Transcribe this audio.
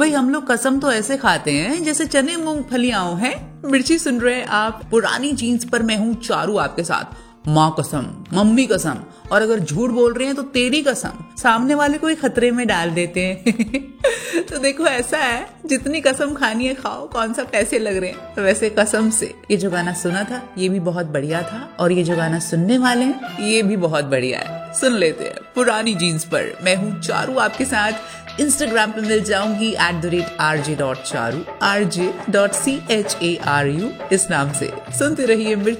भाई हम लोग कसम तो ऐसे खाते हैं जैसे चने मूंगफलियां हैं। मिर्ची सुन रहे हैं आप। पुरानी जीन्स पर मैं हूँ चारू आपके साथ, माँ कसम, मम्मी कसम, और अगर झूठ बोल रहे हैं तो तेरी कसम। सामने वाले को ही खतरे में डाल देते हैं। तो देखो ऐसा है, जितनी कसम खानी है खाओ, कौन सा पैसे लग रहे हैं। तो वैसे कसम से ये जो गाना सुना था ये भी बहुत बढ़िया था, और ये जो गाना सुनने वाले हैं ये भी बहुत बढ़िया है। सुन लेते हैं पुरानी जीन्स पर मैं हूँ चारू आपके साथ। इंस्टाग्राम पे मिल जाऊंगी @rj.charu, rj.charu इस नाम से। सुनते रहिए मिर्ची।